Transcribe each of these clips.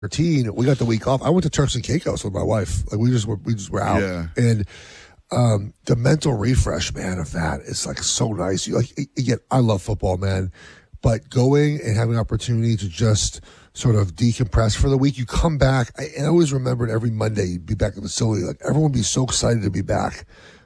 13, we got the week off. I went to Turks and Caicos with my wife. Like we just were out. Yeah. And the mental refresh, man, of that is like so nice. You like again, I love football, man, but going and having an opportunity to just sort of decompress for the week. You come back. I always remembered every Monday you'd be back in the facility. Like everyone would be so excited to be back.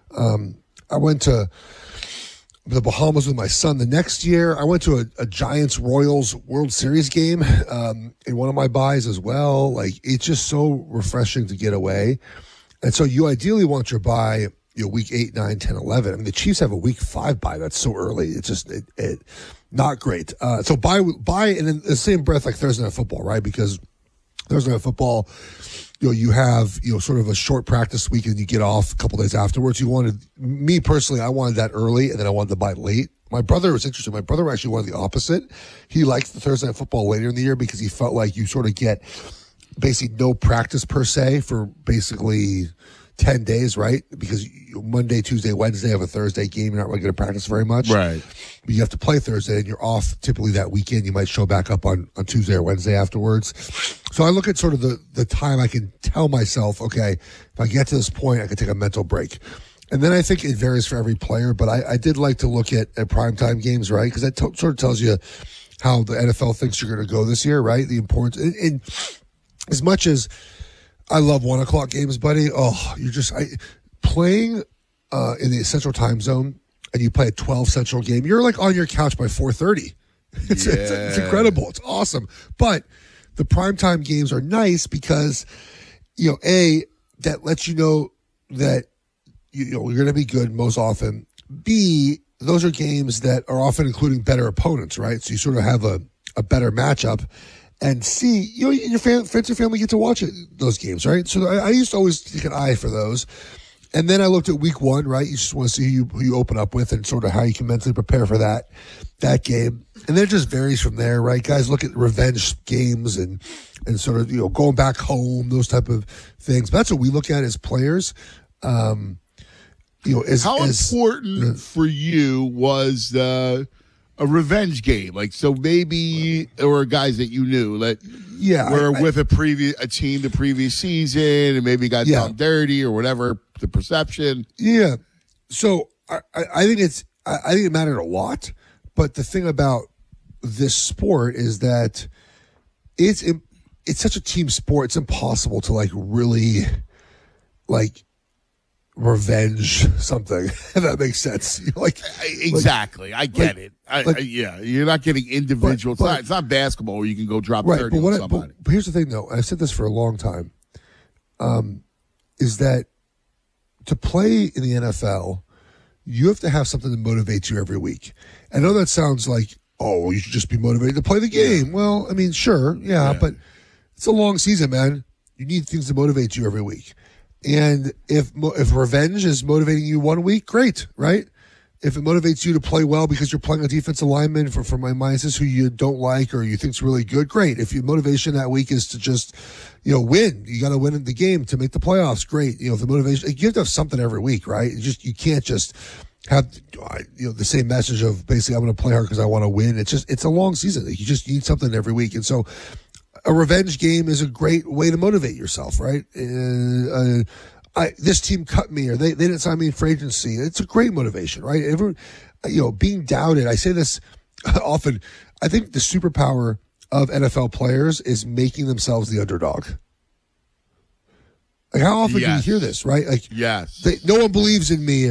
I went to the Bahamas with my son the next year. I went to a Giants Royals World Series game in one of my buys as well. Like it's just so refreshing to get away. And so you ideally want your bye, week 8, 9, 10, 11. I mean, the Chiefs have a week 5 bye. That's so early. It's just it not great. So bye, and in the same breath like Thursday Night Football, right? Because Thursday Night Football, you have, sort of a short practice week and you get off a couple days afterwards. Me personally, I wanted that early and then I wanted to buy late. My brother was interesting. My brother actually wanted the opposite. He liked the Thursday Night Football later in the year because he felt like you sort of get basically no practice per se for basically 10 days, right? Because Monday, Tuesday, Wednesday have a Thursday game. You're not really going to practice very much. Right. But you have to play Thursday and you're off typically that weekend. You might show back up on Tuesday or Wednesday afterwards. So I look at sort of the time I can tell myself, okay, if I get to this point, I can take a mental break. And then I think it varies for every player, but I did like to look at primetime games, right? Because that sort of tells you how the NFL thinks you're going to go this year, right? The importance. And as much as I love 1 o'clock games, buddy, playing in the Central Time Zone and you play a 12 Central game, you're like on your couch by 4:30. It's incredible. It's awesome. But the primetime games are nice because, that lets you know that you're going to be good most often. B, those are games that are often including better opponents, right? So you sort of have a better matchup. And C, your friends and family get to watch those games, right? So I used to always take an eye for those. And then I looked at week 1, right? You just want to see who you open up with and sort of how you can mentally prepare for that game. And then it just varies from there, right? Guys look at revenge games and sort of, going back home, those type of things. But that's what we look at as players. How important for you was a revenge game? Like, so maybe there were guys that you knew that were with a team the previous season and maybe got done dirty or whatever, the perception. Yeah. So I think it mattered a lot. But the thing about this sport is that it's such a team sport. It's impossible to really revenge something, if that makes sense. Exactly. I get it. You're not getting individual. It's not basketball where you can go drop 30 on somebody. But here's the thing, though. I've said this for a long time, is that to play in the NFL, you have to have something that motivates you every week. I know that sounds like, you should just be motivated to play the game. Well, I mean, sure, but it's a long season, man. You need things to motivate you every week. And if revenge is motivating you 1 week, great, right? If it motivates you to play well because you're playing a defensive lineman for my minds who you don't like or you think's really good, great. If your motivation that week is to just, win, you got to win in the game to make the playoffs, great. If the motivation, you have to have something every week, right? You can't just have, the same message of basically I'm going to play hard because I want to win. It's a long season. You just need something every week. And so, a revenge game is a great way to motivate yourself, right? This team cut me, or they didn't sign me in free agency. It's a great motivation, right? Everyone, being doubted. I say this often. I think the superpower of NFL players is making themselves the underdog. Like how often do you hear this, right? Like, no one believes in me,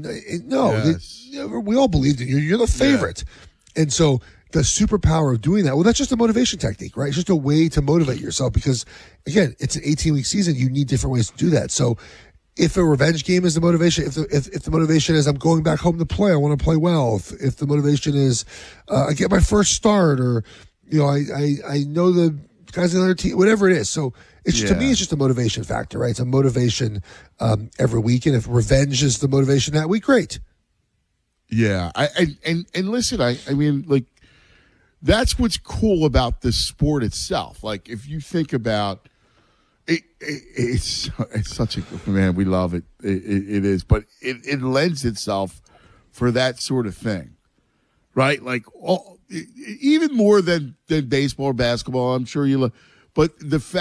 we all believed in you. You're the favorite, and so. The superpower of doing that, well, that's just a motivation technique, right? It's just a way to motivate yourself because, again, it's an 18-week season. You need different ways to do that. So if a revenge game is the motivation, if the motivation is I'm going back home to play, I want to play well. If the motivation is I get my first start or, I know the guys on the other team, whatever it is. So it's to me, it's just a motivation factor, right? It's a motivation every week. And if revenge is the motivation that week, great. Yeah. And listen, I mean, like, that's what's cool about the sport itself. Like, if you think about it, it's such a, man, we love it. It is, but it lends itself for that sort of thing, right? Like, even more than baseball or basketball, I'm sure you love. But the